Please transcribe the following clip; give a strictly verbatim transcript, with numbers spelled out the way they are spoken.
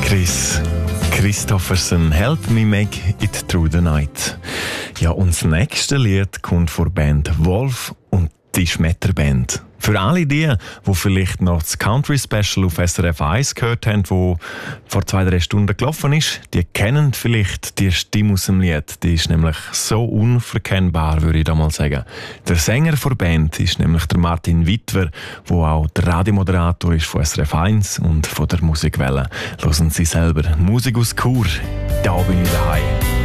Chris Christofferson, Help Me Make It Through the Night. Ja, und das nächste Lied kommt von der Band Wolf und die Schmetterband. Für alle die, die vielleicht noch das Country Special auf S R F eins gehört haben, wo vor zwei, drei Stunden gelaufen ist, die kennen vielleicht die Stimme aus dem Lied. Die ist nämlich so unverkennbar, würde ich da mal sagen. Der Sänger der Band ist nämlich der Martin Wittwer, der auch der Radiomoderator ist von S R F eins und von der Musikwelle. Hören Sie selber Musik aus Chur. Da bin ich daheim.